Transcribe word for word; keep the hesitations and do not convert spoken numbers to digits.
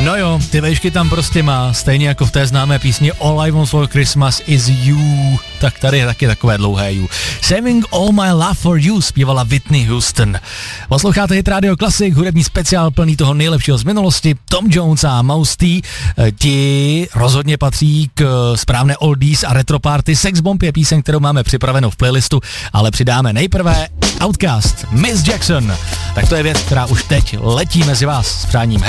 No jo, ty vejšky tam prostě má, stejně jako v té známé písni All I Want for Christmas is You, tak tady je taky takové dlouhé You. Saving All My Love for You zpívala Whitney Houston. Posloucháte Hit Radio Classic, hudební speciál plný toho nejlepšího z minulosti. Tom Jones a Mouse T, ti rozhodně patří k správné oldies a retro party. Sex Bomb je píseň, kterou máme připravenou v playlistu, ale přidáme nejprve Outkast, Miss Jackson. Tak to je věc, která už teď letí mezi vás s přáním